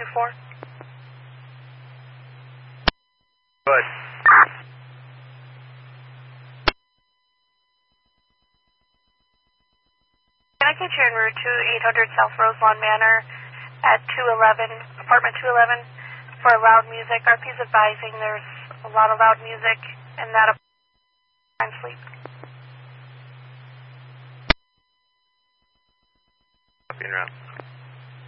224. Good. Can I get you en route to 800 South Roselawn Manor at 211, apartment 211, for loud music? RP's advising there's a lot of loud music in that apartment. Sleep. Copy and route.